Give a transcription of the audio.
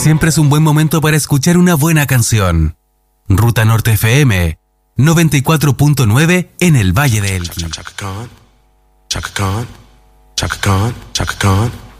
Siempre es un buen momento para escuchar una buena canción. Ruta Norte FM 94.9 en el Valle de Elqui. Chaka Khan, Chaka Khan, Chaka Khan, Chaka Khan.